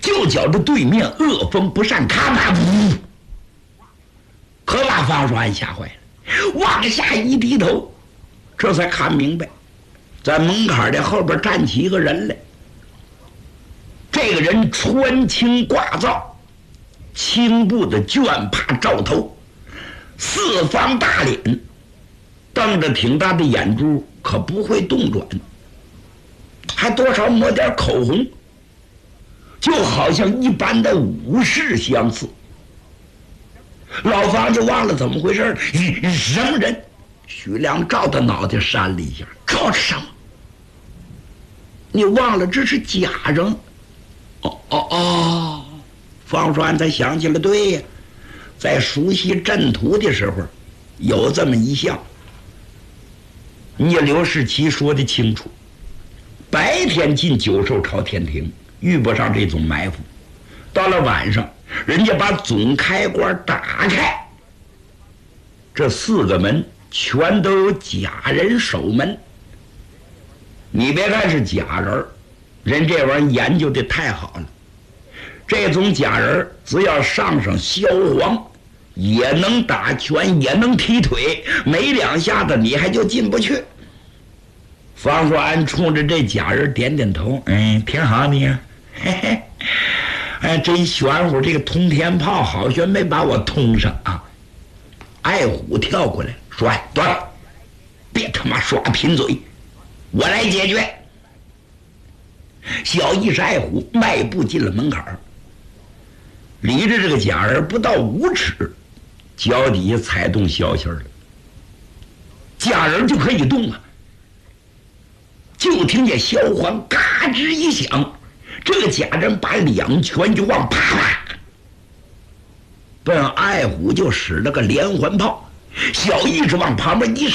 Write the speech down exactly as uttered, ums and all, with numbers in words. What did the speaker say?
就觉着对面恶风不善，咔吧呜，可把方叔安吓坏了，往下一低头，这才看明白，在门槛的后边站起一个人来。这个人穿青挂皂，青布的绢帕罩头，四方大脸，瞪着挺大的眼珠，可不会动转，还多少抹点口红，就好像一般的武士相似。老房子忘了怎么回事了，什么人？徐良照他脑袋扇了一下，照什么？你忘了这是假人？哦哦哦，方栓才想起了，对呀，在熟悉阵图的时候，有这么一项。聂刘世奇说的清楚，白天进九兽朝天庭遇不上这种埋伏，到了晚上，人家把总开关打开，这四个门全都有假人守门。你别看是假人，人这玩意儿研究的太好了，这种假人只要上上萧黄，也能打拳，也能踢腿，没两下子你还就进不去。方说安冲着这假人点点头，嗯，挺好的呀，嘿嘿，哎，真玄乎，这个通天炮好悬没把我通上啊！爱虎跳过来说：“哎，对了，别他妈耍贫嘴，我来解决。”小义是爱虎迈步进了门槛，离着这个假人不到五尺，脚底下踩动消息了，假人就可以动啊！就听见萧黄嘎吱一响，这个假人把两拳就往啪啪，奔爱虎就使了个连环炮，小义是往旁边一